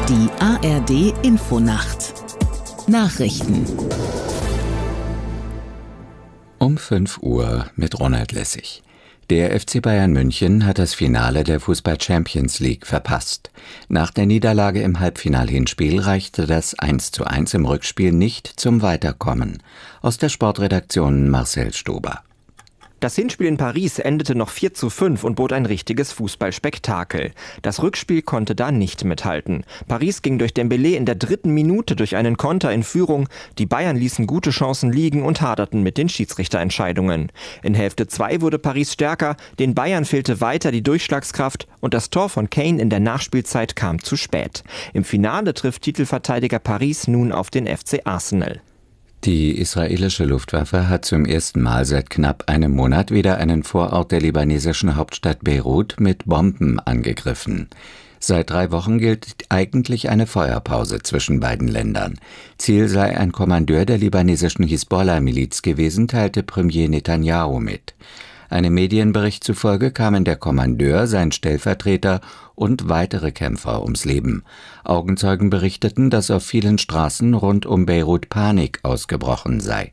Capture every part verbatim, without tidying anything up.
Die A R D-Infonacht. Nachrichten. Um fünf Uhr mit Ronald Lessig. Der F C Bayern München hat das Finale der Fußball-Champions League verpasst. Nach der Niederlage im Halbfinal-Hinspiel reichte das eins zu eins im Rückspiel nicht zum Weiterkommen. Aus der Sportredaktion Marcel Stober. Das Hinspiel in Paris endete noch vier zu fünf und bot ein richtiges Fußballspektakel. Das Rückspiel konnte da nicht mithalten. Paris ging durch Dembélé in der dritten Minute durch einen Konter in Führung. Die Bayern ließen gute Chancen liegen und haderten mit den Schiedsrichterentscheidungen. In Hälfte zwei wurde Paris stärker, den Bayern fehlte weiter die Durchschlagskraft und das Tor von Kane in der Nachspielzeit kam zu spät. Im Finale trifft Titelverteidiger Paris nun auf den F C Arsenal. Die israelische Luftwaffe hat zum ersten Mal seit knapp einem Monat wieder einen Vorort der libanesischen Hauptstadt Beirut mit Bomben angegriffen. Seit drei Wochen gilt eigentlich eine Feuerpause zwischen beiden Ländern. Ziel sei ein Kommandeur der libanesischen Hisbollah-Miliz gewesen, teilte Premier Netanyahu mit. Einem Medienbericht zufolge kamen der Kommandeur, sein Stellvertreter und weitere Kämpfer ums Leben. Augenzeugen berichteten, dass auf vielen Straßen rund um Beirut Panik ausgebrochen sei.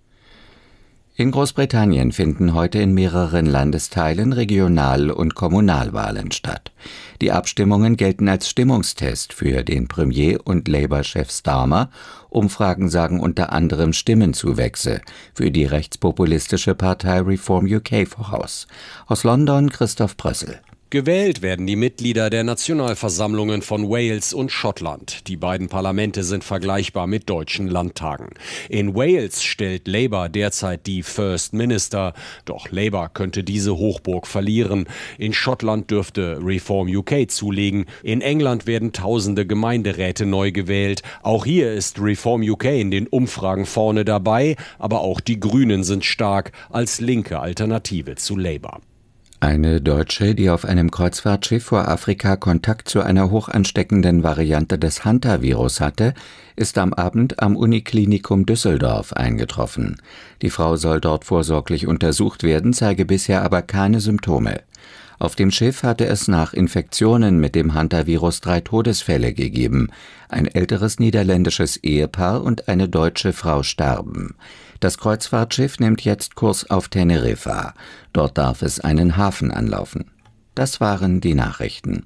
In Großbritannien finden heute in mehreren Landesteilen Regional- und Kommunalwahlen statt. Die Abstimmungen gelten als Stimmungstest für den Premier und Labour-Chef Starmer. Umfragen sagen unter anderem Stimmenzuwächse für die rechtspopulistische Partei Reform U K voraus. Aus London Christoph Brössel. Gewählt werden die Mitglieder der Nationalversammlungen von Wales und Schottland. Die beiden Parlamente sind vergleichbar mit deutschen Landtagen. In Wales stellt Labour derzeit die First Minister. Doch Labour könnte diese Hochburg verlieren. In Schottland dürfte Reform U K zulegen. In England werden tausende Gemeinderäte neu gewählt. Auch hier ist Reform U K in den Umfragen vorne dabei. Aber auch die Grünen sind stark als linke Alternative zu Labour. Eine Deutsche, die auf einem Kreuzfahrtschiff vor Afrika Kontakt zu einer hochansteckenden Variante des Hantavirus hatte, ist am Abend am Uniklinikum Düsseldorf eingetroffen. Die Frau soll dort vorsorglich untersucht werden, zeige bisher aber keine Symptome. Auf dem Schiff hatte es nach Infektionen mit dem Hantavirus drei Todesfälle gegeben. Ein älteres niederländisches Ehepaar und eine deutsche Frau starben. Das Kreuzfahrtschiff nimmt jetzt Kurs auf Teneriffa. Dort darf es einen Hafen anlaufen. Das waren die Nachrichten.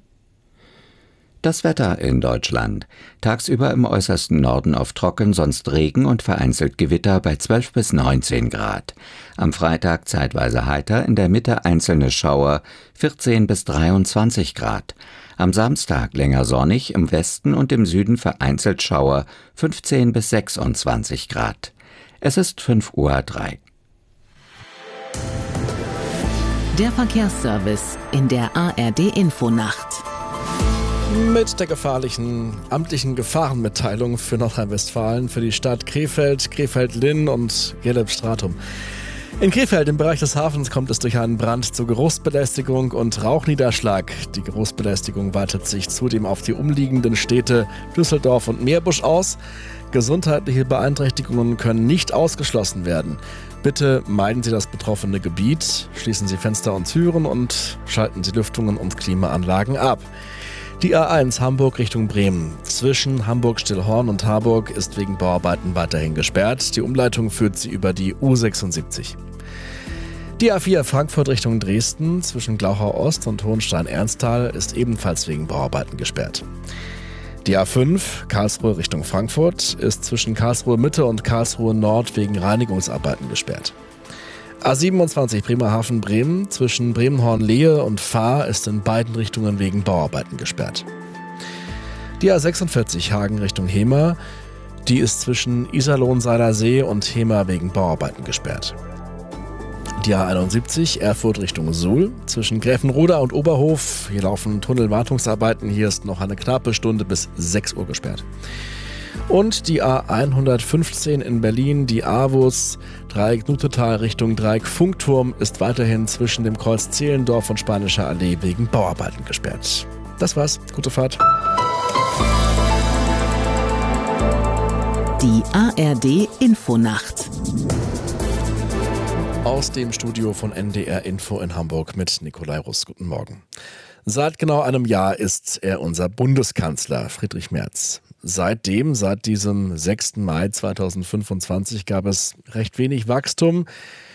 Das Wetter in Deutschland. Tagsüber im äußersten Norden oft trocken, sonst Regen und vereinzelt Gewitter bei zwölf bis neunzehn Grad. Am Freitag zeitweise heiter, in der Mitte einzelne Schauer, vierzehn bis dreiundzwanzig Grad. Am Samstag länger sonnig, im Westen und im Süden vereinzelt Schauer, fünfzehn bis sechsundzwanzig Grad. Es ist fünf Uhr drei. Der Verkehrsservice in der A R D-Infonacht. Mit der gefahrlichen amtlichen Gefahrenmitteilung für Nordrhein-Westfalen, für die Stadt Krefeld, Krefeld-Linn und Gelb-Stratum. In Krefeld im Bereich des Hafens kommt es durch einen Brand zu Geruchsbelästigung und Rauchniederschlag. Die Geruchsbelästigung weitet sich zudem auf die umliegenden Städte Düsseldorf und Meerbusch aus. Gesundheitliche Beeinträchtigungen können nicht ausgeschlossen werden. Bitte meiden Sie das betroffene Gebiet, schließen Sie Fenster und Türen und schalten Sie Lüftungen und Klimaanlagen ab. Die A eins Hamburg Richtung Bremen. Zwischen Hamburg-Stillhorn und Harburg ist wegen Bauarbeiten weiterhin gesperrt. Die Umleitung führt sie über die U sechsundsiebzig. Die A vier Frankfurt Richtung Dresden zwischen Glauchau Ost und Hohenstein-Ernsthal ist ebenfalls wegen Bauarbeiten gesperrt. Die A fünf Karlsruhe Richtung Frankfurt ist zwischen Karlsruhe Mitte und Karlsruhe Nord wegen Reinigungsarbeiten gesperrt. A siebenundzwanzig Bremerhaven-Bremen zwischen Bremenhorn-Lehe und Fahr ist in beiden Richtungen wegen Bauarbeiten gesperrt. Die A sechsundvierzig Hagen Richtung Hemer, die ist zwischen Iserlohn-Seilersee und Hemer wegen Bauarbeiten gesperrt. Die A einundsiebzig Erfurt Richtung Suhl zwischen Gräfenroda und Oberhof, hier laufen Tunnelwartungsarbeiten, hier ist noch eine knappe Stunde bis sechs Uhr gesperrt. Und die A hundertfünfzehn in Berlin, die Avus, Dreieck Nutetal Richtung Dreieck Funkturm ist weiterhin zwischen dem Kreuz Zehlendorf und Spanischer Allee wegen Bauarbeiten gesperrt. Das war's, gute Fahrt. Die A R D-Infonacht. Aus dem Studio von N D R Info in Hamburg mit Nikolai Russ. Guten Morgen. Seit genau einem Jahr ist er unser Bundeskanzler, Friedrich Merz. Seitdem, seit diesem sechsten Mai zweitausendfünfundzwanzig, gab es recht wenig Wachstum,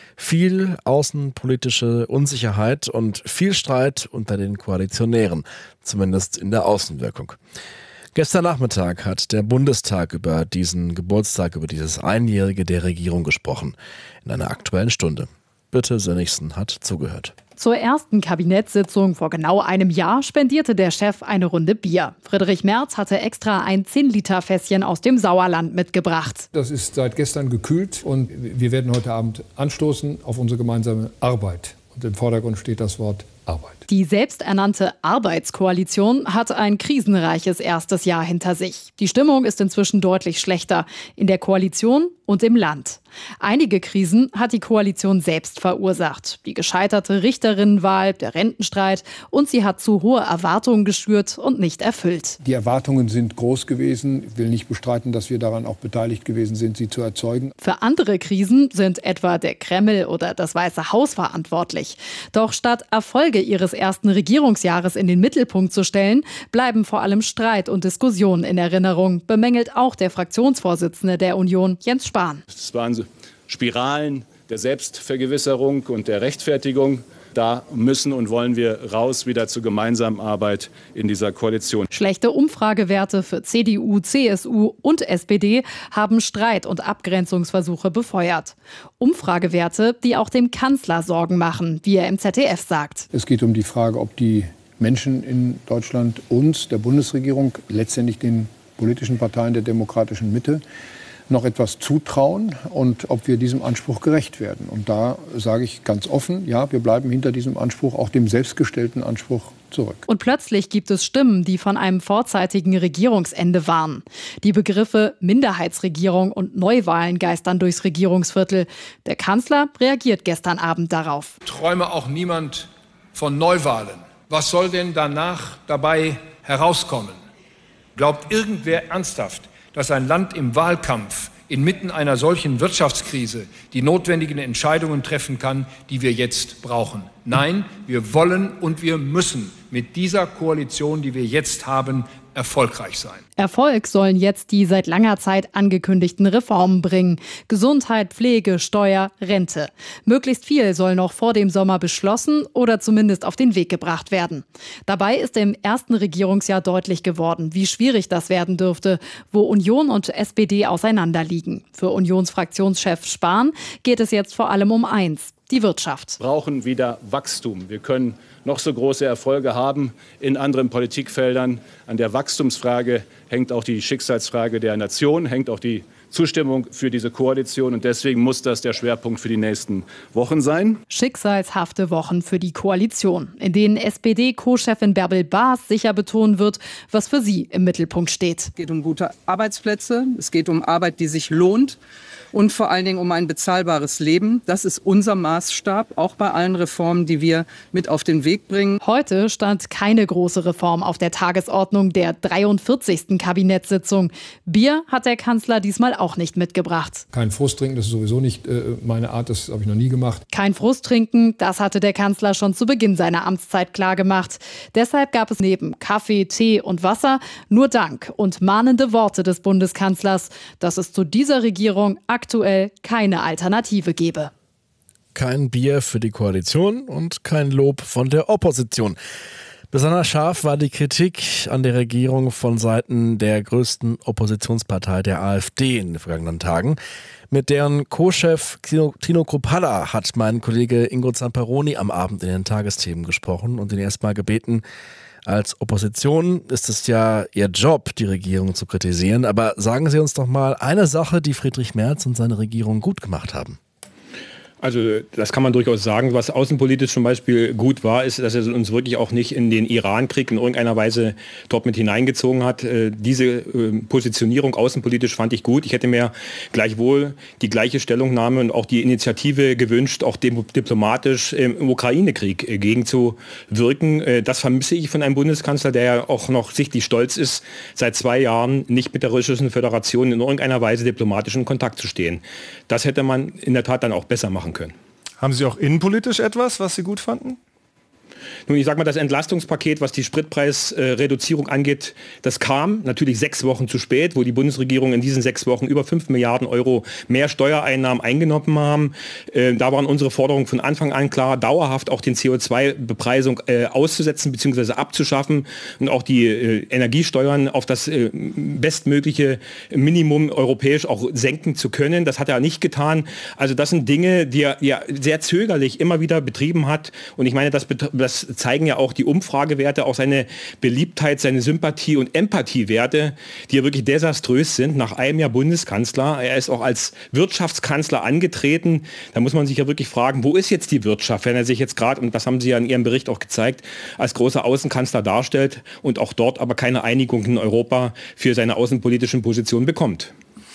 viel außenpolitische Unsicherheit und viel Streit unter den Koalitionären, zumindest in der Außenwirkung. Gestern Nachmittag hat der Bundestag über diesen Geburtstag, über dieses Einjährige der Regierung gesprochen, in einer Aktuellen Stunde. Birte Sönnigsen hat zugehört. Zur ersten Kabinettssitzung vor genau einem Jahr spendierte der Chef eine Runde Bier. Friedrich Merz hatte extra ein zehn Liter Fässchen aus dem Sauerland mitgebracht. Das ist seit gestern gekühlt und wir werden heute Abend anstoßen auf unsere gemeinsame Arbeit. Und im Vordergrund steht das Wort Arbeit. Die selbsternannte Arbeitskoalition hat ein krisenreiches erstes Jahr hinter sich. Die Stimmung ist inzwischen deutlich schlechter in der Koalition und im Land. Einige Krisen hat die Koalition selbst verursacht. Die gescheiterte Richterinnenwahl, der Rentenstreit und sie hat zu hohe Erwartungen geschürt und nicht erfüllt. Die Erwartungen sind groß gewesen. Ich will nicht bestreiten, dass wir daran auch beteiligt gewesen sind, sie zu erzeugen. Für andere Krisen sind etwa der Kreml oder das Weiße Haus verantwortlich. Doch statt Erfolge ihres ersten Regierungsjahres in den Mittelpunkt zu stellen, bleiben vor allem Streit und Diskussionen in Erinnerung, bemängelt auch der Fraktionsvorsitzende der Union, Jens Spahn. Das waren Spiralen der Selbstvergewisserung und der Rechtfertigung. Da müssen und wollen wir raus wieder zur gemeinsamen Arbeit in dieser Koalition. Schlechte Umfragewerte für C D U, C S U und S P D haben Streit und Abgrenzungsversuche befeuert. Umfragewerte, die auch dem Kanzler Sorgen machen, wie er im Z D F sagt. Es geht um die Frage, ob die Menschen in Deutschland uns, der Bundesregierung, letztendlich den politischen Parteien der demokratischen Mitte, noch etwas zutrauen und ob wir diesem Anspruch gerecht werden. Und da sage ich ganz offen, ja, wir bleiben hinter diesem Anspruch, auch dem selbstgestellten Anspruch, zurück. Und plötzlich gibt es Stimmen, die von einem vorzeitigen Regierungsende warnen. Die Begriffe Minderheitsregierung und Neuwahlen geistern durchs Regierungsviertel. Der Kanzler reagiert gestern Abend darauf. Träume auch niemand von Neuwahlen. Was soll denn danach dabei herauskommen? Glaubt irgendwer ernsthaft, dass ein Land im Wahlkampf inmitten einer solchen Wirtschaftskrise die notwendigen Entscheidungen treffen kann, die wir jetzt brauchen? Nein, wir wollen und wir müssen mit dieser Koalition, die wir jetzt haben, erfolgreich sein. Erfolg sollen jetzt die seit langer Zeit angekündigten Reformen bringen. Gesundheit, Pflege, Steuer, Rente. Möglichst viel soll noch vor dem Sommer beschlossen oder zumindest auf den Weg gebracht werden. Dabei ist im ersten Regierungsjahr deutlich geworden, wie schwierig das werden dürfte, wo Union und S P D auseinanderliegen. Für Unionsfraktionschef Spahn geht es jetzt vor allem um eins: die Wirtschaft. Wir brauchen wieder Wachstum. Wir können noch so große Erfolge haben in anderen Politikfeldern. An der Wachstumsfrage hängt auch die Schicksalsfrage der Nation, hängt auch die Zustimmung für diese Koalition. Und deswegen muss das der Schwerpunkt für die nächsten Wochen sein. Schicksalshafte Wochen für die Koalition, in denen S P D-Co-Chefin Bärbel Baas sicher betonen wird, was für sie im Mittelpunkt steht. Es geht um gute Arbeitsplätze, es geht um Arbeit, die sich lohnt. Und vor allen Dingen um ein bezahlbares Leben. Das ist unser Maßstab, auch bei allen Reformen, die wir mit auf den Weg bringen. Heute stand keine große Reform auf der Tagesordnung der dreiundvierzigsten Kabinettssitzung. Bier hat der Kanzler diesmal auch nicht mitgebracht. Kein Frust trinken, das ist sowieso nicht äh, meine Art, das habe ich noch nie gemacht. Kein Frust trinken, das hatte der Kanzler schon zu Beginn seiner Amtszeit klargemacht. Deshalb gab es neben Kaffee, Tee und Wasser nur Dank und mahnende Worte des Bundeskanzlers, dass es zu dieser Regierung aktuell keine Alternative gebe. Kein Bier für die Koalition und kein Lob von der Opposition. Besonders scharf war die Kritik an der Regierung von Seiten der größten Oppositionspartei, der AfD, in den vergangenen Tagen. Mit deren Co-Chef Tino Kruppalla hat mein Kollege Ingo Zamperoni am Abend in den Tagesthemen gesprochen und ihn erstmal gebeten, als Opposition ist es ja Ihr Job, die Regierung zu kritisieren. Aber sagen Sie uns doch mal eine Sache, die Friedrich Merz und seine Regierung gut gemacht haben. Also das kann man durchaus sagen. Was außenpolitisch zum Beispiel gut war, ist, dass er uns wirklich auch nicht in den Iran-Krieg in irgendeiner Weise dort mit hineingezogen hat. Diese Positionierung außenpolitisch fand ich gut. Ich hätte mir gleichwohl die gleiche Stellungnahme und auch die Initiative gewünscht, auch diplomatisch im Ukraine-Krieg gegenzuwirken. Das vermisse ich von einem Bundeskanzler, der ja auch noch sichtlich stolz ist, seit zwei Jahren nicht mit der Russischen Föderation in irgendeiner Weise diplomatisch in Kontakt zu stehen. Das hätte man in der Tat dann auch besser machen können. Haben Sie auch innenpolitisch etwas, was Sie gut fanden? Nun, ich sage mal, das Entlastungspaket, was die Spritpreisreduzierung äh, angeht, das kam natürlich sechs Wochen zu spät, wo die Bundesregierung in diesen sechs Wochen über fünf Milliarden Euro mehr Steuereinnahmen eingenommen haben. Äh, da waren unsere Forderungen von Anfang an klar, dauerhaft auch den C O zwei Bepreisung äh, auszusetzen bzw. abzuschaffen und auch die äh, Energiesteuern auf das äh, bestmögliche Minimum europäisch auch senken zu können. Das hat er nicht getan. Also das sind Dinge, die er ja sehr zögerlich immer wieder betrieben hat. Und ich meine, das, das zeigen ja auch die Umfragewerte, auch seine Beliebtheit, seine Sympathie- und Empathiewerte, die ja wirklich desaströs sind nach einem Jahr Bundeskanzler. Er ist auch als Wirtschaftskanzler angetreten. Da muss man sich ja wirklich fragen, wo ist jetzt die Wirtschaft, wenn er sich jetzt gerade, und das haben Sie ja in Ihrem Bericht auch gezeigt, als großer Außenkanzler darstellt und auch dort aber keine Einigung in Europa für seine außenpolitischen Positionen bekommt.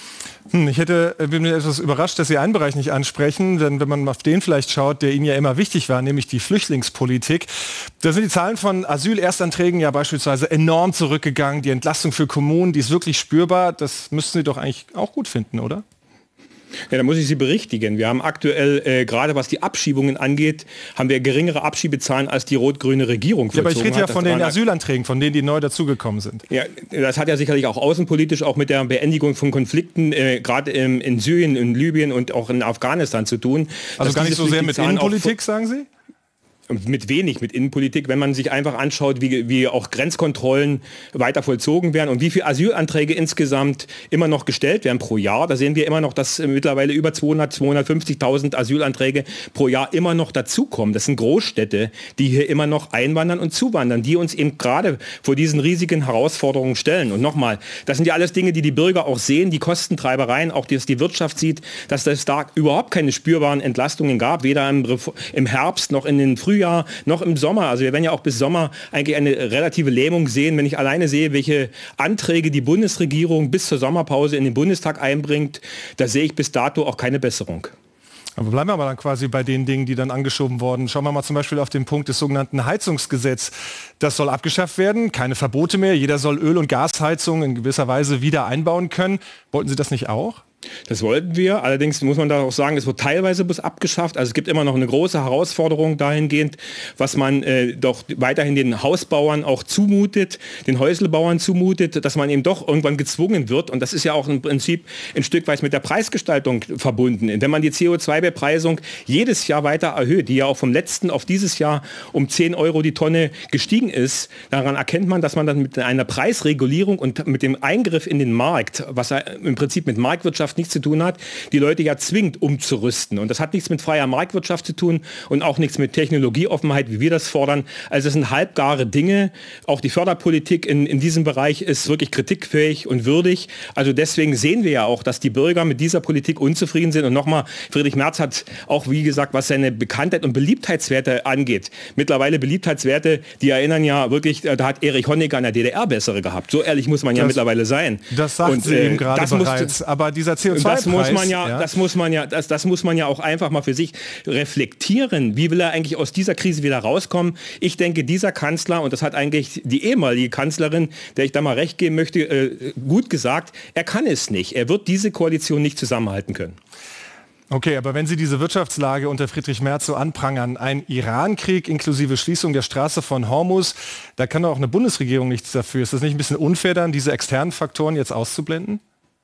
Hm, ich hätte, bin mir etwas überrascht, dass Sie einen Bereich nicht ansprechen, denn wenn man auf den vielleicht schaut, der Ihnen ja immer wichtig war, nämlich die Flüchtlingspolitik, da sind die Zahlen von Asylerstanträgen ja beispielsweise enorm zurückgegangen. Die Entlastung für Kommunen, die ist wirklich spürbar. Das müssten Sie doch eigentlich auch gut finden, oder? Ja, da muss ich Sie berichtigen. Wir haben aktuell, äh, gerade was die Abschiebungen angeht, haben wir geringere Abschiebezahlen als die rot-grüne Regierung ja, aber ich rede ja hat. von das den Asylanträgen, von denen, die neu dazugekommen sind. Ja, das hat ja sicherlich auch außenpolitisch auch mit der Beendigung von Konflikten, äh, gerade ähm, in Syrien, in Libyen und auch in Afghanistan zu tun. Also gar nicht so sehr mit Innenpolitik, sagen Sie? Mit wenig, mit Innenpolitik, wenn man sich einfach anschaut, wie, wie auch Grenzkontrollen weiter vollzogen werden und wie viele Asylanträge insgesamt immer noch gestellt werden pro Jahr. Da sehen wir immer noch, dass mittlerweile über zweihundert, zweihundertfünfzigtausend Asylanträge pro Jahr immer noch dazukommen. Das sind Großstädte, die hier immer noch einwandern und zuwandern, die uns eben gerade vor diesen riesigen Herausforderungen stellen. Und nochmal, das sind ja alles Dinge, die die Bürger auch sehen, die Kostentreibereien, auch dass die Wirtschaft sieht, dass es da überhaupt keine spürbaren Entlastungen gab, weder im, im Herbst noch in den Frühjahr, noch im Sommer. Also wir werden ja auch bis Sommer eigentlich eine relative Lähmung sehen, wenn ich alleine sehe, welche Anträge die Bundesregierung bis zur Sommerpause in den Bundestag einbringt. Da sehe ich bis dato auch keine Besserung. Aber bleiben wir aber dann quasi bei den Dingen, die dann angeschoben wurden. Schauen wir mal zum Beispiel auf den Punkt des sogenannten Heizungsgesetzes. Das soll abgeschafft werden, keine Verbote mehr. Jeder soll Öl- und Gasheizung in gewisser Weise wieder einbauen können. Wollten Sie das nicht auch? Das wollten wir, allerdings muss man da auch sagen, es wird teilweise bis abgeschafft. Also es gibt immer noch eine große Herausforderung dahingehend, was man äh, doch weiterhin den Hausbauern auch zumutet, den Häuslebauern zumutet, dass man eben doch irgendwann gezwungen wird. Und das ist ja auch im Prinzip ein Stück weit mit der Preisgestaltung verbunden. Wenn man die C O zwei Bepreisung jedes Jahr weiter erhöht, die ja auch vom letzten auf dieses Jahr um zehn Euro die Tonne gestiegen ist, daran erkennt man, dass man dann mit einer Preisregulierung und mit dem Eingriff in den Markt, was im Prinzip mit Marktwirtschaft nichts zu tun hat, die Leute ja zwingt umzurüsten. Und das hat nichts mit freier Marktwirtschaft zu tun und auch nichts mit Technologieoffenheit, wie wir das fordern. Also es sind halbgare Dinge. Auch die Förderpolitik in, in diesem Bereich ist wirklich kritikfähig und würdig. Also deswegen sehen wir ja auch, dass die Bürger mit dieser Politik unzufrieden sind. Und nochmal, Friedrich Merz hat auch, wie gesagt, was seine Bekanntheit und Beliebtheitswerte angeht, mittlerweile Beliebtheitswerte, die erinnern ja wirklich, da hat Erich Honecker in der D D R bessere gehabt. So ehrlich muss man ja das, mittlerweile sein. Das sagt und, Sie äh, eben gerade bereits. Aber dieser C O zwei Preis, das muss man ja, ja, das muss man ja, das, das muss man ja auch einfach mal für sich reflektieren. Wie will er eigentlich aus dieser Krise wieder rauskommen? Ich denke, dieser Kanzler, und das hat eigentlich die ehemalige Kanzlerin, der ich da mal recht geben möchte, äh, gut gesagt, er kann es nicht. Er wird diese Koalition nicht zusammenhalten können. Okay, aber wenn Sie diese Wirtschaftslage unter Friedrich Merz so anprangern, ein Irankrieg inklusive Schließung der Straße von Hormuz, da kann doch auch eine Bundesregierung nichts dafür. Ist das nicht ein bisschen unfair dann, diese externen Faktoren jetzt auszublenden?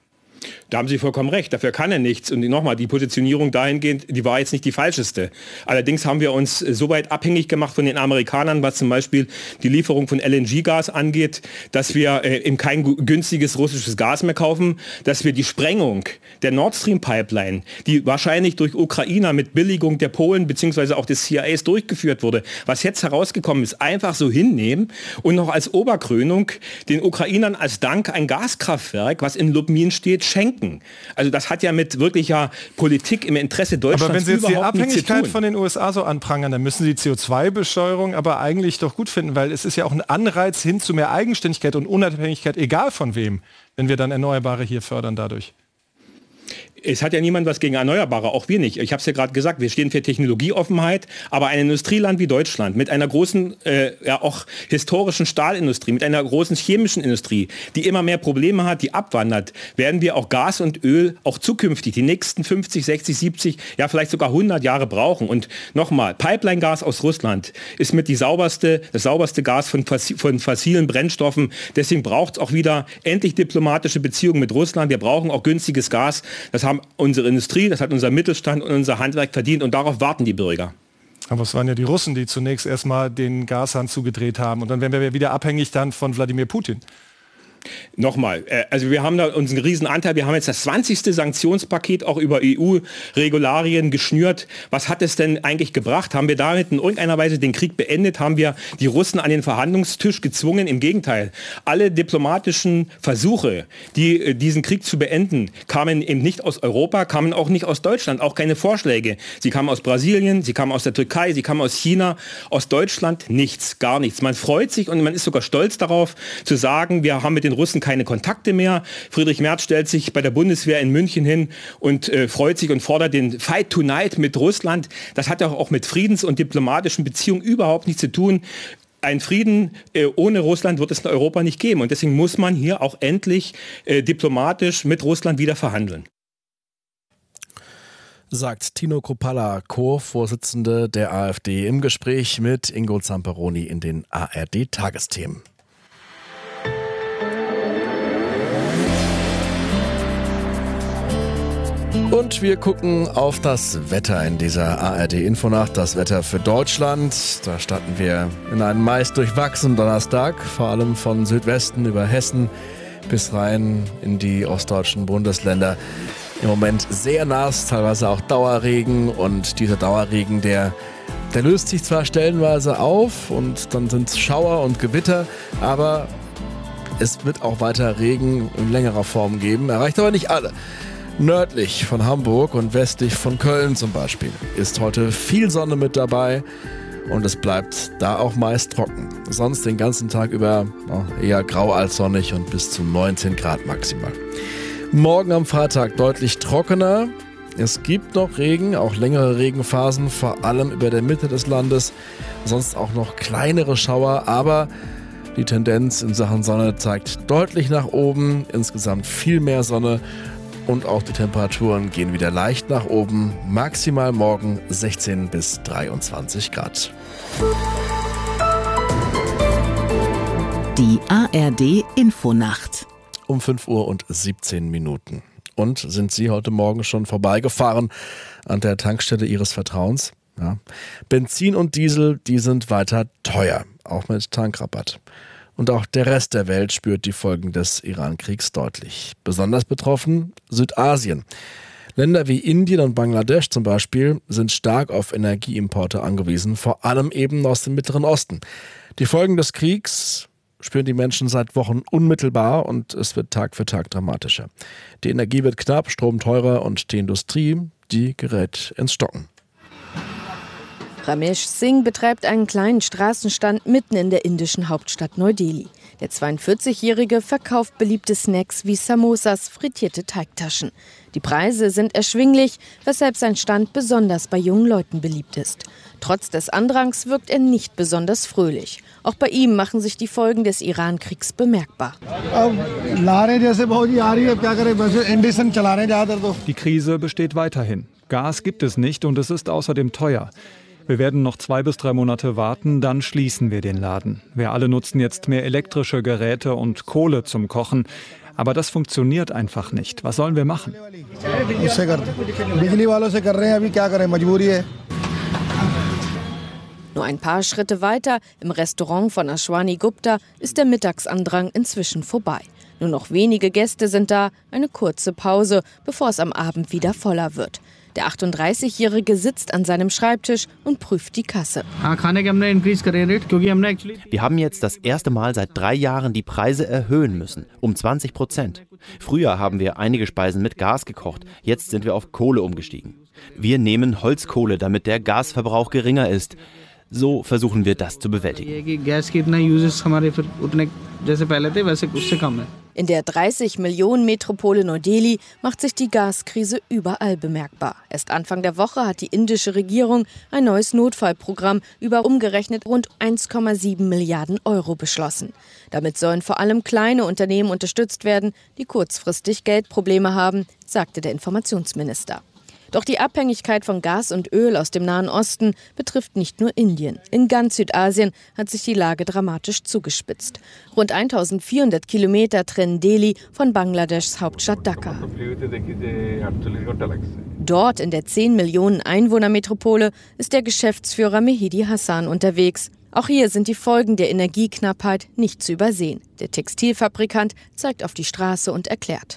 Da haben Sie vollkommen recht, dafür kann er nichts. Und nochmal, die Positionierung dahingehend, die war jetzt nicht die falscheste. Allerdings haben wir uns so weit abhängig gemacht von den Amerikanern, was zum Beispiel die Lieferung von L N G-Gas angeht, dass wir äh, eben kein günstiges russisches Gas mehr kaufen, dass wir die Sprengung der Nord Stream-Pipeline, die wahrscheinlich durch Ukrainer mit Billigung der Polen bzw. auch des C I As durchgeführt wurde, was jetzt herausgekommen ist, einfach so hinnehmen und noch als Oberkrönung den Ukrainern als Dank ein Gaskraftwerk, was in Lubmin steht, schenken. Also das hat ja mit wirklicher Politik im Interesse Deutschlands aber wenn Sie jetzt die Abhängigkeit von von den U S A so anprangern, dann müssen Sie die C O zwei Besteuerung aber eigentlich doch gut finden, weil es ist ja auch ein Anreiz hin zu mehr Eigenständigkeit und Unabhängigkeit, egal von wem, wenn wir dann Erneuerbare hier fördern dadurch. Es hat ja niemand was gegen Erneuerbare, auch wir nicht. Ich habe es ja gerade gesagt, wir stehen für Technologieoffenheit, aber ein Industrieland wie Deutschland mit einer großen, äh, ja auch historischen Stahlindustrie, mit einer großen chemischen Industrie, die immer mehr Probleme hat, die abwandert, werden wir auch Gas und Öl auch zukünftig die nächsten fünfzig, sechzig, siebzig, ja vielleicht sogar hundert Jahre brauchen. Und nochmal, Pipeline-Gas aus Russland ist mit die sauberste, das sauberste Gas von, von fossilen Brennstoffen. Deswegen braucht es auch wieder endlich diplomatische Beziehungen mit Russland. Wir brauchen auch günstiges Gas. Das haben unsere Industrie, das hat unser Mittelstand und unser Handwerk verdient und darauf warten die Bürger. Aber es waren ja die Russen, die zunächst erstmal den Gashahn zugedreht haben und dann wären wir wieder abhängig dann von Wladimir Putin. Nochmal, also wir haben da unseren riesen Anteil, wir haben jetzt das zwanzigste Sanktionspaket auch über E U-Regularien geschnürt. Was hat es denn eigentlich gebracht? Haben wir damit in irgendeiner Weise den Krieg beendet? Haben wir die Russen an den Verhandlungstisch gezwungen? Im Gegenteil, alle diplomatischen Versuche, die, diesen Krieg zu beenden, kamen eben nicht aus Europa, kamen auch nicht aus Deutschland, auch keine Vorschläge. Sie kamen aus Brasilien, sie kamen aus der Türkei, sie kamen aus China, aus Deutschland nichts, gar nichts. Man freut sich und man ist sogar stolz darauf, zu sagen, wir haben mit den Russen keine Kontakte mehr. Friedrich Merz stellt sich bei der Bundeswehr in München hin und äh, freut sich und fordert den Fight Tonight mit Russland. Das hat ja auch mit Friedens- und diplomatischen Beziehungen überhaupt nichts zu tun. Ein Frieden äh, ohne Russland wird es in Europa nicht geben. Und deswegen muss man hier auch endlich äh, diplomatisch mit Russland wieder verhandeln. Sagt Tino Kruppalla, Co-Vorsitzende der AfD, im Gespräch mit Ingo Zamperoni in den A R D-Tagesthemen. Und wir gucken auf das Wetter in dieser A R D-Infonacht. Das Wetter für Deutschland. Da starten wir in einem meist durchwachsenen Donnerstag, vor allem von Südwesten über Hessen bis rein in die ostdeutschen Bundesländer. Im Moment sehr nass, teilweise auch Dauerregen. Und dieser Dauerregen, der, der löst sich zwar stellenweise auf und dann sind es Schauer und Gewitter, aber es wird auch weiter Regen in längerer Form geben. Erreicht aber nicht alle. Nördlich von Hamburg und westlich von Köln zum Beispiel ist heute viel Sonne mit dabei und es bleibt da auch meist trocken. Sonst den ganzen Tag über oh, eher grau als sonnig und bis zu neunzehn Grad maximal. Morgen am Freitag deutlich trockener. Es gibt noch Regen, auch längere Regenphasen, vor allem über der Mitte des Landes. Sonst auch noch kleinere Schauer, aber die Tendenz in Sachen Sonne zeigt deutlich nach oben. Insgesamt viel mehr Sonne. Und auch die Temperaturen gehen wieder leicht nach oben. Maximal morgen sechzehn bis dreiundzwanzig Grad. Die A R D-Infonacht. Um fünf Uhr und siebzehn Minuten. Und sind Sie heute Morgen schon vorbeigefahren an der Tankstelle Ihres Vertrauens? Ja. Benzin und Diesel, die sind weiter teuer, auch mit Tankrabatt. Und auch der Rest der Welt spürt die Folgen des Iran-Kriegs deutlich. Besonders betroffen Südasien. Länder wie Indien und Bangladesch zum Beispiel sind stark auf Energieimporte angewiesen, vor allem eben aus dem Mittleren Osten. Die Folgen des Kriegs spüren die Menschen seit Wochen unmittelbar und es wird Tag für Tag dramatischer. Die Energie wird knapp, Strom teurer und die Industrie, die gerät ins Stocken. Ramesh Singh betreibt einen kleinen Straßenstand mitten in der indischen Hauptstadt Neu-Delhi. Der zweiundvierzigjährige verkauft beliebte Snacks wie Samosas, frittierte Teigtaschen. Die Preise sind erschwinglich, weshalb sein Stand besonders bei jungen Leuten beliebt ist. Trotz des Andrangs wirkt er nicht besonders fröhlich. Auch bei ihm machen sich die Folgen des Iran-Kriegs bemerkbar. Die Krise besteht weiterhin. Gas gibt es nicht und es ist außerdem teuer. Wir werden noch zwei bis drei Monate warten, dann schließen wir den Laden. Wir alle nutzen jetzt mehr elektrische Geräte und Kohle zum Kochen. Aber das funktioniert einfach nicht. Was sollen wir machen? Nur ein paar Schritte weiter, im Restaurant von Ashwani Gupta, ist der Mittagsandrang inzwischen vorbei. Nur noch wenige Gäste sind da, eine kurze Pause, bevor es am Abend wieder voller wird. Der achtunddreißigjährige sitzt an seinem Schreibtisch und prüft die Kasse. Wir haben jetzt das erste Mal seit drei Jahren die Preise erhöhen müssen, um zwanzig Prozent. Früher haben wir einige Speisen mit Gas gekocht, jetzt sind wir auf Kohle umgestiegen. Wir nehmen Holzkohle, damit der Gasverbrauch geringer ist. So versuchen wir das zu bewältigen. In der dreißig Millionen Metropole Neu-Delhi macht sich die Gaskrise überall bemerkbar. Erst Anfang der Woche hat die indische Regierung ein neues Notfallprogramm über umgerechnet rund eins Komma sieben Milliarden Euro beschlossen. Damit sollen vor allem kleine Unternehmen unterstützt werden, die kurzfristig Geldprobleme haben, sagte der Informationsminister. Doch die Abhängigkeit von Gas und Öl aus dem Nahen Osten betrifft nicht nur Indien. In ganz Südasien hat sich die Lage dramatisch zugespitzt. Rund eintausendvierhundert Kilometer trennen Delhi von Bangladeschs Hauptstadt Dhaka. Dort in der zehn Millionen Einwohner-Metropole ist der Geschäftsführer Mehdi Hassan unterwegs. Auch hier sind die Folgen der Energieknappheit nicht zu übersehen. Der Textilfabrikant zeigt auf die Straße und erklärt.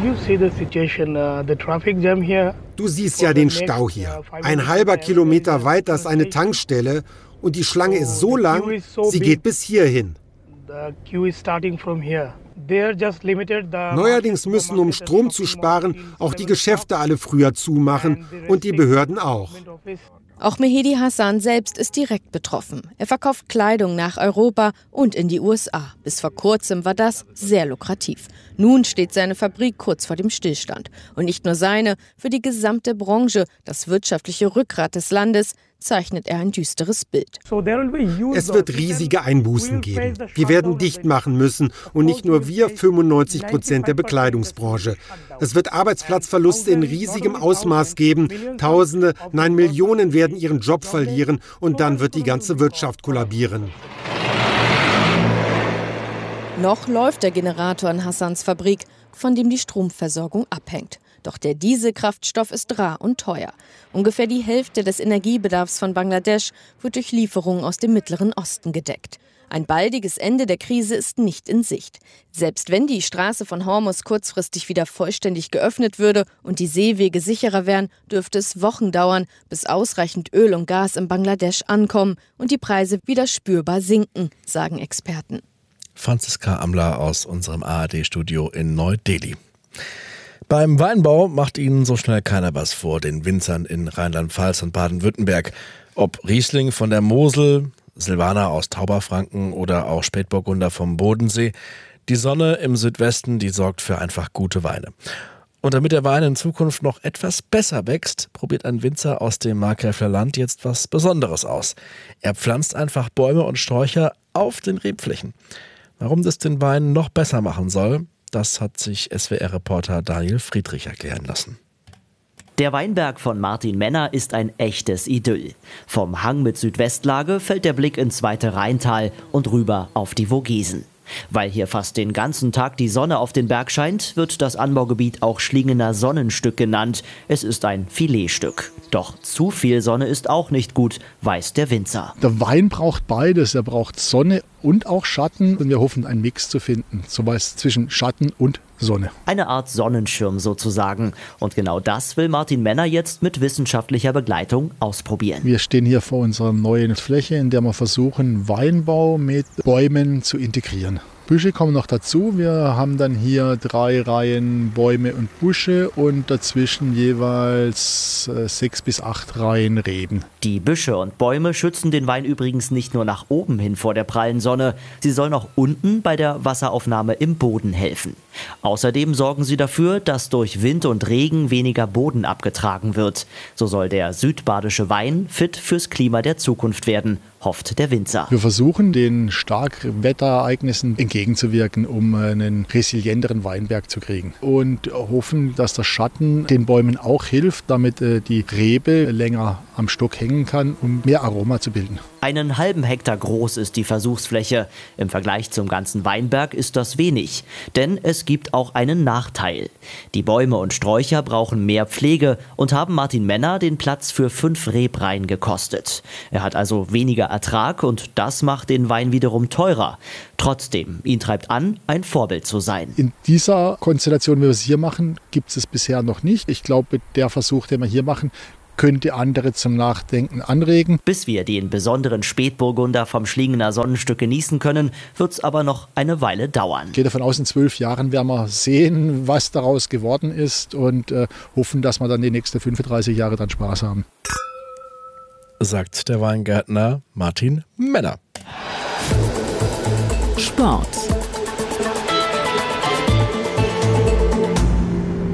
Du siehst ja den Stau hier. Ein halber Kilometer weiter ist eine Tankstelle und die Schlange ist so lang, sie geht bis hierhin. Neuerdings müssen, um Strom zu sparen, auch die Geschäfte alle früher zumachen und die Behörden auch. Auch Mehdi Hassan selbst ist direkt betroffen. Er verkauft Kleidung nach Europa und in die U S A. Bis vor kurzem war das sehr lukrativ. Nun steht seine Fabrik kurz vor dem Stillstand. Und nicht nur seine, für die gesamte Branche, das wirtschaftliche Rückgrat des Landes, zeichnet er ein düsteres Bild. Es wird riesige Einbußen geben. Wir werden dicht machen müssen und nicht nur wir, fünfundneunzig Prozent der Bekleidungsbranche. Es wird Arbeitsplatzverluste in riesigem Ausmaß geben. Tausende, nein Millionen werden ihren Job verlieren und dann wird die ganze Wirtschaft kollabieren. Noch läuft der Generator in Hassans Fabrik, von dem die Stromversorgung abhängt. Doch der Dieselkraftstoff ist rar und teuer. Ungefähr die Hälfte des Energiebedarfs von Bangladesch wird durch Lieferungen aus dem Mittleren Osten gedeckt. Ein baldiges Ende der Krise ist nicht in Sicht. Selbst wenn die Straße von Hormuz kurzfristig wieder vollständig geöffnet würde und die Seewege sicherer wären, dürfte es Wochen dauern, bis ausreichend Öl und Gas in Bangladesch ankommen und die Preise wieder spürbar sinken, sagen Experten. Franziska Amler aus unserem A R D-Studio in Neu-Delhi. Beim Weinbau macht ihnen so schnell keiner was vor, den Winzern in Rheinland-Pfalz und Baden-Württemberg. Ob Riesling von der Mosel, Silvaner aus Tauberfranken oder auch Spätburgunder vom Bodensee. Die Sonne im Südwesten, die sorgt für einfach gute Weine. Und damit der Wein in Zukunft noch etwas besser wächst, probiert ein Winzer aus dem Markgräfler Land jetzt was Besonderes aus. Er pflanzt einfach Bäume und Sträucher auf den Rebflächen. Warum das den Wein noch besser machen soll, das hat sich S W R-Reporter Daniel Friedrich erklären lassen. Der Weinberg von Martin Menner ist ein echtes Idyll. Vom Hang mit Südwestlage fällt der Blick ins weite Rheintal und rüber auf die Vogesen. Weil hier fast den ganzen Tag die Sonne auf den Berg scheint, wird das Anbaugebiet auch Schlingener Sonnenstück genannt. Es ist ein Filetstück. Doch zu viel Sonne ist auch nicht gut, weiß der Winzer. Der Wein braucht beides. Er braucht Sonne und auch Schatten. Und wir hoffen, einen Mix zu finden. So was zwischen Schatten und Sonne. Eine Art Sonnenschirm sozusagen. Und genau das will Martin Menner jetzt mit wissenschaftlicher Begleitung ausprobieren. Wir stehen hier vor unserer neuen Fläche, in der wir versuchen, Weinbau mit Bäumen zu integrieren. Büsche kommen noch dazu. Wir haben dann hier drei Reihen Bäume und Busche und dazwischen jeweils äh, sechs bis acht Reihen Reben. Die Büsche und Bäume schützen den Wein übrigens nicht nur nach oben hin vor der prallen Sonne. Sie sollen auch unten bei der Wasseraufnahme im Boden helfen. Außerdem sorgen sie dafür, dass durch Wind und Regen weniger Boden abgetragen wird. So soll der südbadische Wein fit fürs Klima der Zukunft werden, hofft der Winzer. Wir versuchen, den Starkwetterereignissen entgegenzuwirken, um einen resilienteren Weinberg zu kriegen. Und hoffen, dass der Schatten den Bäumen auch hilft, damit die Rebe länger am Stock hängen kann, um mehr Aroma zu bilden. Einen halben Hektar groß ist die Versuchsfläche. Im Vergleich zum ganzen Weinberg ist das wenig. Denn es gibt auch einen Nachteil. Die Bäume und Sträucher brauchen mehr Pflege und haben Martin Menner den Platz für fünf Rebreihen gekostet. Er hat also weniger Ertrag und das macht den Wein wiederum teurer. Trotzdem, ihn treibt an, ein Vorbild zu sein. In dieser Konstellation, wie wir es hier machen, gibt es es bisher noch nicht. Ich glaube, der Versuch, den wir hier machen, könnte andere zum Nachdenken anregen. Bis wir den besonderen Spätburgunder vom Schlingener Sonnenstück genießen können, wird es aber noch eine Weile dauern. Ich gehe davon aus, in zwölf Jahren werden wir sehen, was daraus geworden ist und äh, hoffen, dass wir dann die nächsten fünfunddreißig Jahre dann Spaß haben. Sagt der Weingärtner Martin Menner. Sport.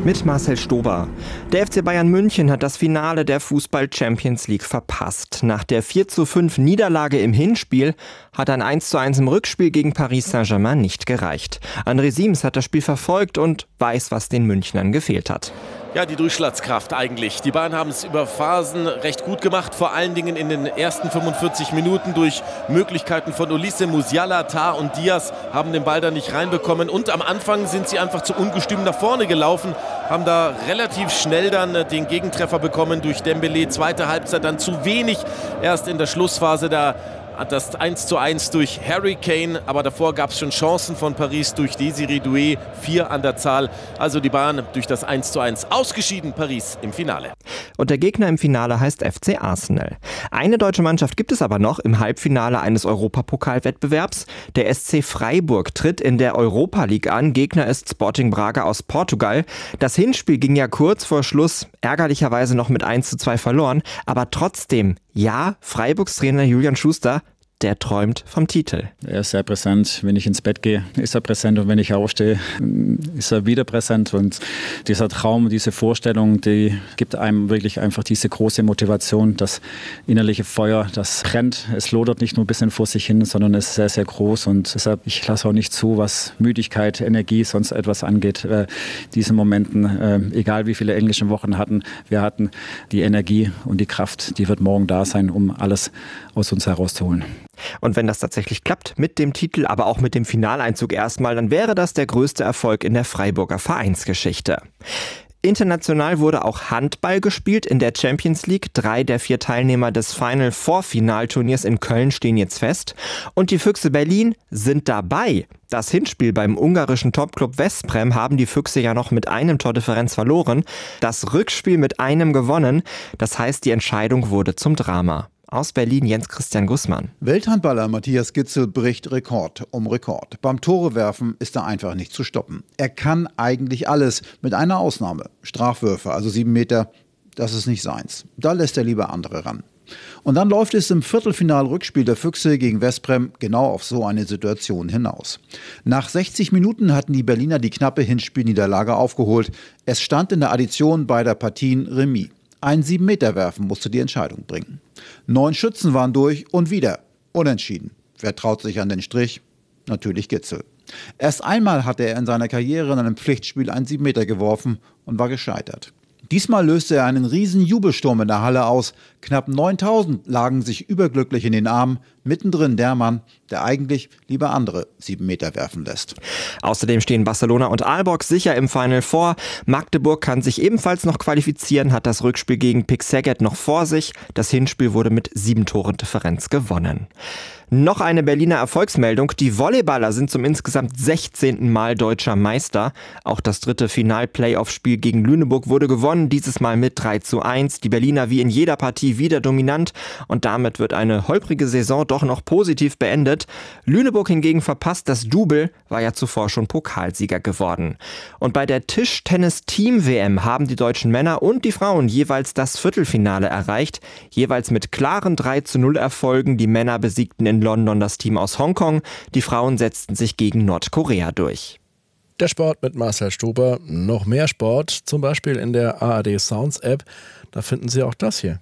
Mit Marcel Stober. Der F C Bayern München hat das Finale der Fußball-Champions League verpasst. Nach der vier zu fünf Niederlage im Hinspiel hat ein eins zu eins im Rückspiel gegen Paris Saint-Germain nicht gereicht. André Siems hat das Spiel verfolgt und weiß, was den Münchnern gefehlt hat. Ja, die Durchschlagskraft eigentlich. Die Bayern haben es über Phasen recht gut gemacht, vor allen Dingen in den ersten fünfundvierzig Minuten durch Möglichkeiten von Olise, Musiala, Tar und Diaz haben den Ball da nicht reinbekommen. Und am Anfang sind sie einfach zu ungestüm nach vorne gelaufen, haben da relativ schnell dann den Gegentreffer bekommen durch Dembélé. Zweite Halbzeit dann zu wenig, erst in der Schlussphase da. Das eins zu eins durch Harry Kane, aber davor gab es schon Chancen von Paris durch Désiré Doué, vier an der Zahl. Also die Bayern durch das eins zu eins ausgeschieden, Paris im Finale. Und der Gegner im Finale heißt F C Arsenal. Eine deutsche Mannschaft gibt es aber noch im Halbfinale eines Europapokalwettbewerbs. Der S C Freiburg tritt in der Europa League an. Gegner ist Sporting Braga aus Portugal. Das Hinspiel ging ja kurz vor Schluss ärgerlicherweise noch mit eins zu zwei verloren. Aber trotzdem, ja, Freiburgs Trainer Julian Schuster, der träumt vom Titel. Er ist sehr präsent. Wenn ich ins Bett gehe, ist er präsent. Und wenn ich aufstehe, ist er wieder präsent. Und dieser Traum, diese Vorstellung, die gibt einem wirklich einfach diese große Motivation, das innerliche Feuer, das brennt. Es lodert nicht nur ein bisschen vor sich hin, sondern es ist sehr, sehr groß. Und deshalb, ich lasse auch nicht zu, was Müdigkeit, Energie, sonst etwas angeht. Äh, diesen Momenten, äh, egal wie viele englische Wochen hatten, wir hatten die Energie und die Kraft, die wird morgen da sein, um alles aus uns herauszuholen. Und wenn das tatsächlich klappt mit dem Titel, aber auch mit dem Finaleinzug erstmal, dann wäre das der größte Erfolg in der Freiburger Vereinsgeschichte. International wurde auch Handball gespielt in der Champions League. Drei der vier Teilnehmer des Final Four Finalturniers in Köln stehen jetzt fest. Und die Füchse Berlin sind dabei. Das Hinspiel beim ungarischen Topclub Veszprém haben die Füchse ja noch mit einem Tordifferenz verloren. Das Rückspiel mit einem gewonnen. Das heißt, die Entscheidung wurde zum Drama. Aus Berlin Jens Christian Gußmann. Welthandballer Matthias Gitzel bricht Rekord um Rekord. Beim Torewerfen ist er einfach nicht zu stoppen. Er kann eigentlich alles, mit einer Ausnahme. Strafwürfe, also sieben Meter, das ist nicht seins. Da lässt er lieber andere ran. Und dann läuft es im Viertelfinal-Rückspiel der Füchse gegen Veszprém genau auf so eine Situation hinaus. Nach sechzig Minuten hatten die Berliner die knappe Hinspielniederlage aufgeholt. Es stand in der Addition beider Partien Remis. Ein sieben Meter werfen musste die Entscheidung bringen. Neun Schützen waren durch und wieder unentschieden. Wer traut sich an den Strich? Natürlich Gitzel. Erst einmal hatte er in seiner Karriere in einem Pflichtspiel einen sieben Meter geworfen und war gescheitert. Diesmal löste er einen riesen Jubelsturm in der Halle aus. Knapp neuntausend lagen sich überglücklich in den Armen. Mittendrin der Mann, der eigentlich lieber andere sieben Meter werfen lässt. Außerdem stehen Barcelona und Aalborg sicher im Final Four. Magdeburg kann sich ebenfalls noch qualifizieren, hat das Rückspiel gegen Pick Szeged noch vor sich. Das Hinspiel wurde mit sieben Toren Differenz gewonnen. Noch eine Berliner Erfolgsmeldung. Die Volleyballer sind zum insgesamt sechzehnten Mal deutscher Meister. Auch das dritte Final-Playoff-Spiel gegen Lüneburg wurde gewonnen, dieses Mal mit drei zu eins. Die Berliner wie in jeder Partie wieder dominant und damit wird eine holprige Saison doch noch positiv beendet. Lüneburg hingegen verpasst das Double, war ja zuvor schon Pokalsieger geworden. Und bei der Tischtennis-Team-W M haben die deutschen Männer und die Frauen jeweils das Viertelfinale erreicht. Jeweils mit klaren drei zu null Erfolgen. Die Männer besiegten in London das Team aus Hongkong. Die Frauen setzten sich gegen Nordkorea durch. Der Sport mit Marcel Stober. Noch mehr Sport, zum Beispiel in der A R D Sounds App. Da finden Sie auch das hier.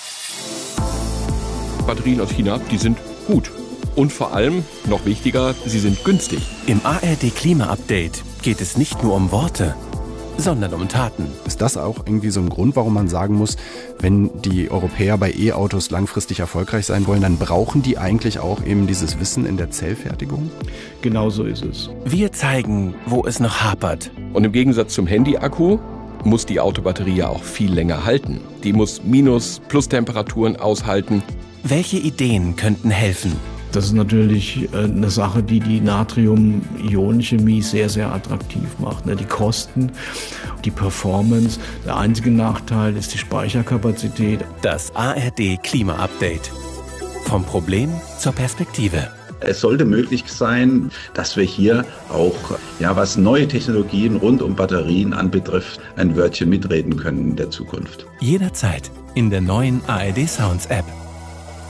Batterien aus China, die sind gut. Und vor allem, noch wichtiger, sie sind günstig. Im A R D Klima Update geht es nicht nur um Worte, sondern um Taten. Ist das auch irgendwie so ein Grund, warum man sagen muss, wenn die Europäer bei E-Autos langfristig erfolgreich sein wollen, dann brauchen die eigentlich auch eben dieses Wissen in der Zellfertigung? Genau so ist es. Wir zeigen, wo es noch hapert. Und im Gegensatz zum Handy-Akku muss die Autobatterie ja auch viel länger halten. Die muss Minus-, Plus-Temperaturen aushalten. Welche Ideen könnten helfen? Das ist natürlich eine Sache, die die Natrium-Ionen-Chemie sehr, sehr attraktiv macht. Die Kosten, die Performance. Der einzige Nachteil ist die Speicherkapazität. Das A R D Klima-Update. Vom Problem zur Perspektive. Es sollte möglich sein, dass wir hier auch, ja, was neue Technologien rund um Batterien anbetrifft, ein Wörtchen mitreden können in der Zukunft. Jederzeit in der neuen A R D Sounds App.